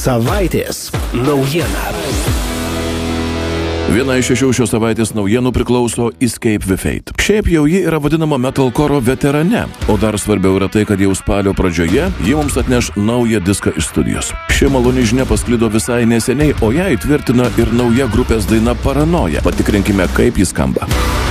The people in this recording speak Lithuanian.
Savaitės naujiena. Viena iš 6 šios savaitės naujienų priklauso Escape the Fate. Šiaip jau ji yra vadinama metalcore veterane, o dar svarbiau yra tai, kad jau spalio pradžioje ji mums atneš naują diską iš studijos. Ši maloni žinia pasklido visai neseniai, o ją įtvirtina ir nauja grupės daina Paranoja. Patikrinkime, kaip ji skamba.